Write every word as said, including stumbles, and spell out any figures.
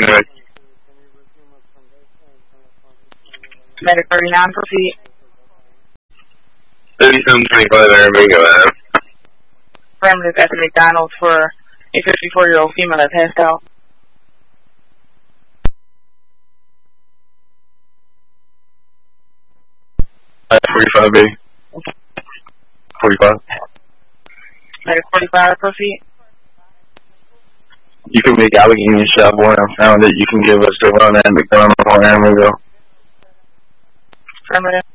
Medic. Medic thirty-nine, proceed. thirty-seven twenty-five, Aramingo Ave. Affirmative at the McDonald's for a fifty-four-year-old female that passed out. forty-five B. forty-five. Medic forty-five, proceed. You can make Allegheny Shop where I found it. You can give us the run at McDonald's or Aramingo. Affirmative.